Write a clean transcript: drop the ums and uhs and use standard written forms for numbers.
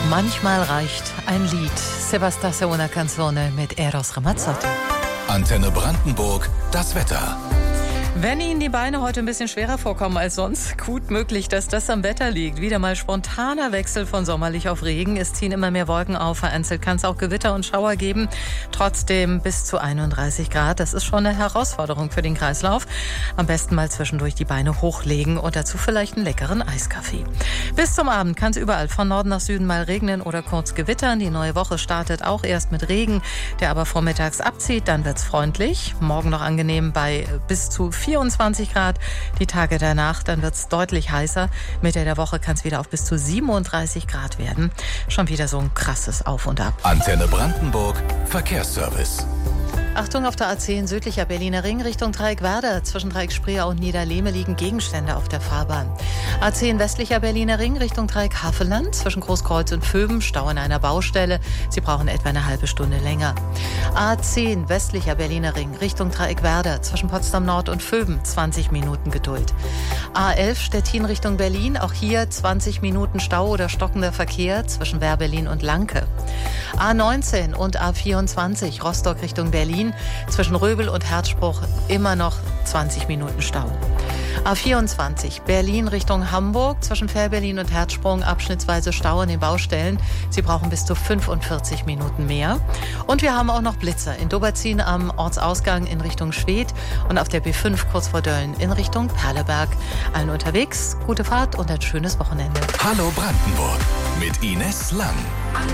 Manchmal reicht ein Lied. Sebastasio una canzone mit Eros Ramazzotti. Antenne Brandenburg, das Wetter. Wenn Ihnen die Beine heute ein bisschen schwerer vorkommen als sonst, gut möglich, dass das am Wetter liegt. Wieder mal spontaner Wechsel von sommerlich auf Regen. Es ziehen immer mehr Wolken auf. Vereinzelt kann es auch Gewitter und Schauer geben. Trotzdem bis zu 31 Grad. Das ist schon eine Herausforderung für den Kreislauf. Am besten mal zwischendurch die Beine hochlegen und dazu vielleicht einen leckeren Eiskaffee. Bis zum Abend kann es überall von Norden nach Süden mal regnen oder kurz gewittern. Die neue Woche startet auch erst mit Regen, der aber vormittags abzieht. Dann wird's freundlich. Morgen noch angenehm bei bis zu 24 Grad. Die Tage danach, dann wird es deutlich heißer. Mitte der Woche kann es wieder auf bis zu 37 Grad werden. Schon wieder so ein krasses Auf und Ab. Antenne Brandenburg, Verkehrsservice. Achtung, auf der A10 südlicher Berliner Ring Richtung Dreieck Werder. Zwischen Dreieck Spreer und Niederlehme liegen Gegenstände auf der Fahrbahn. A10 westlicher Berliner Ring Richtung Dreieck Havelland. Zwischen Großkreuz und Vöben Stau an einer Baustelle. Sie brauchen etwa eine halbe Stunde länger. A10 westlicher Berliner Ring Richtung Dreieck Werder. Zwischen Potsdam Nord und Vöben 20 Minuten Geduld. A11 Stettin Richtung Berlin. Auch hier 20 Minuten Stau oder stockender Verkehr zwischen Wehr-Berlin und Lanke. A19 und A24 Rostock Richtung Berlin. Zwischen Röbel und Herzspruch immer noch 20 Minuten Stau. A24 Berlin Richtung Hamburg. Zwischen Fährberlin und Herzsprung abschnittsweise Stau an den Baustellen. Sie brauchen bis zu 45 Minuten mehr. Und wir haben auch noch Blitzer in Doberzin am Ortsausgang in Richtung Schwedt und auf der B5 kurz vor Dölln in Richtung Perleberg. Allen unterwegs, gute Fahrt und ein schönes Wochenende. Hallo Brandenburg mit Ines Lang.